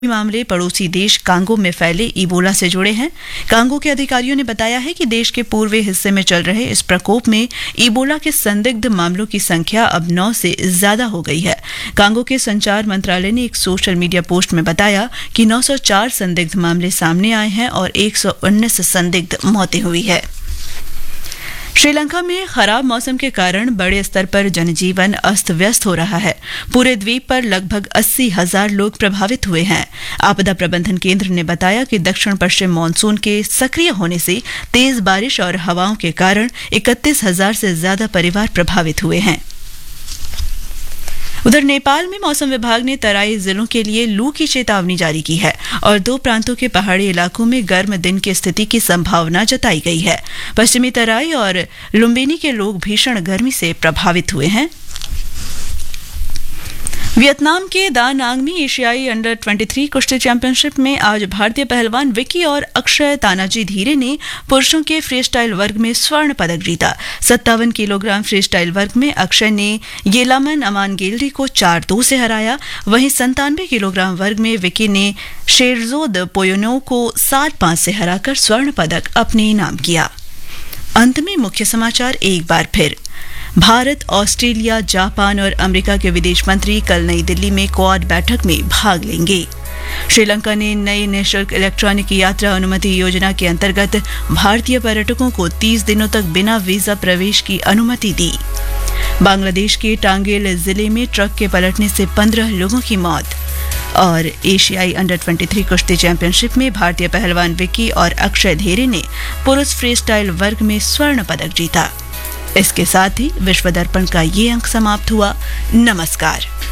मामले पड़ोसी देश कांगो में फैले इबोला से जुड़े हैं। कांगो के अधिकारियों ने बताया है कि देश के पूर्वी हिस्से में चल रहे इस प्रकोप में इबोला के संदिग्ध मामलों की संख्या अब 9 से ज्यादा हो गई है। कांगो के संचार मंत्रालय ने एक सोशल मीडिया पोस्ट में बताया कि 904 संदिग्ध मामले सामने आए हैं और 119 संदिग्ध मौतें हुई है। श्रीलंका में खराब मौसम के कारण बड़े स्तर पर जनजीवन अस्त व्यस्त हो रहा है। पूरे द्वीप पर लगभग 80,000 लोग प्रभावित हुए हैं। आपदा प्रबंधन केंद्र ने बताया कि दक्षिण पश्चिम मानसून के सक्रिय होने से तेज बारिश और हवाओं के कारण 31,000 से ज्यादा परिवार प्रभावित हुए हैं। उधर नेपाल में मौसम विभाग ने तराई जिलों के लिए लू की चेतावनी जारी की है और 2 प्रांतों के पहाड़ी इलाकों में गर्म दिन की स्थिति की संभावना जताई गई है। पश्चिमी तराई और लुम्बिनी के लोग भीषण गर्मी से प्रभावित हुए हैं। वियतनाम के दा नांग में एशियाई अंडर 23 कुश्ती चैंपियनशिप में आज भारतीय पहलवान विक्की और अक्षय तानाजी धीरे ने पुरुषों के फ्रीस्टाइल वर्ग में स्वर्ण पदक जीता। 57 किलोग्राम फ्रीस्टाइल वर्ग में अक्षय ने येलामन अमानगेल्डी को 4-2 से हराया। वहीं 97 किलोग्राम वर्ग में विक्की ने शेरजोद पोयोनो को 7-5 से हराकर स्वर्ण पदक अपने नाम किया। अंत में मुख्य समाचार एक बार फिर। भारत, ऑस्ट्रेलिया, जापान और अमेरिका के विदेश मंत्री कल नई दिल्ली में क्वाड बैठक में भाग लेंगे। श्रीलंका ने नई निःशुल्क इलेक्ट्रॉनिक यात्रा अनुमति योजना के अंतर्गत भारतीय पर्यटकों को 30 दिनों तक बिना वीजा प्रवेश की अनुमति दी। बांग्लादेश के टांगेल जिले में ट्रक के पलटने से 15 लोगों की मौत। और एशियाई अंडर 23 कुश्ती चैंपियनशिप में भारतीय पहलवान विक्की और अक्षय धेरे ने पुरुष फ्रीस्टाइल वर्ग में स्वर्ण पदक जीता। इसके साथ ही विश्व दर्पण का ये अंक समाप्त हुआ। नमस्कार।